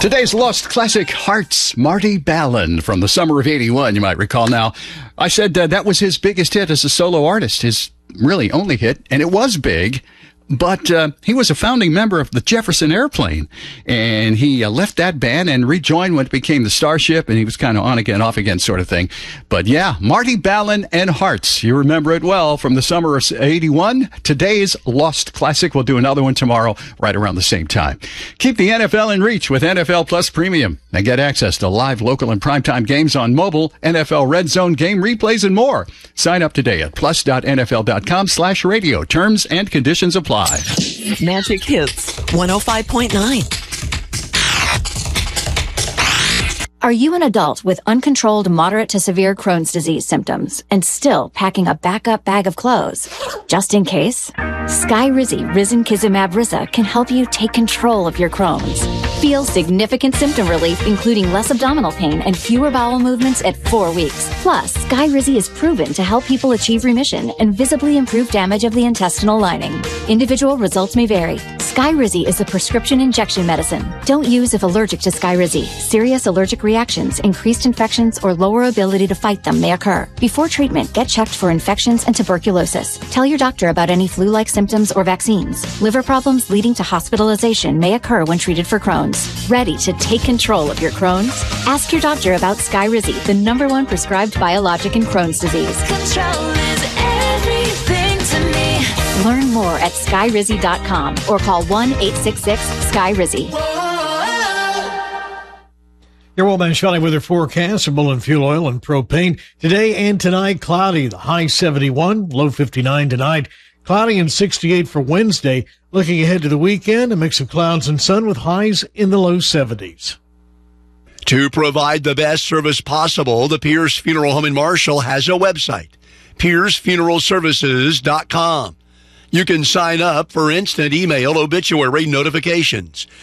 Today's Lost Classic, Hearts, Marty Balin from the summer of 81, you might recall. Now, I said that was his biggest hit as a solo artist, his really only hit, and it was big. But he was a founding member of the Jefferson Airplane, and he left that band and rejoined when it became the Starship, and he was kind of on again, off again sort of thing. But yeah, Marty Balin and Hearts, you remember it well from the summer of 81. Today's Lost Classic. We'll do another one tomorrow right around the same time. Keep the NFL in reach with NFL Plus Premium and get access to live, local, and primetime games on mobile, NFL Red Zone game replays, and more. Sign up today at plus.nfl.com/radio. Terms and conditions apply. Magic Hits 105.9. Are you an adult with uncontrolled moderate to severe Crohn's disease symptoms and still packing a backup bag of clothes? Just in case, Skyrizi Risankizumab Risa can help you take control of your Crohn's. Feel significant symptom relief, including less abdominal pain and fewer bowel movements at 4 weeks. Plus, Skyrizi is proven to help people achieve remission and visibly improve damage of the intestinal lining. Individual results may vary. Skyrizi is a prescription injection medicine. Don't use if allergic to Skyrizi. Serious allergic reactions, increased infections, or lower ability to fight them may occur. Before treatment, get checked for infections and tuberculosis. Tell your doctor about any flu-like symptoms or vaccines. Liver problems leading to hospitalization may occur when treated for Crohn's. Ready to take control of your Crohn's? Ask your doctor about Skyrizi, the #1 prescribed biologic in Crohn's disease. Control is everything to me. Learn more at skyrizi.com or call 1-866-SKYRIZI. Your Wellman Valley weather forecast for Mullen Fuel Oil and Propane. Today and tonight, cloudy, the high 71, low 59 tonight. Cloudy and 68 for Wednesday. Looking ahead to the weekend, a mix of clouds and sun with highs in the low 70s. To provide the best service possible, the Pierce Funeral Home in Marshall has a website, piercefuneralservices.com. You can sign up for instant email obituary notifications.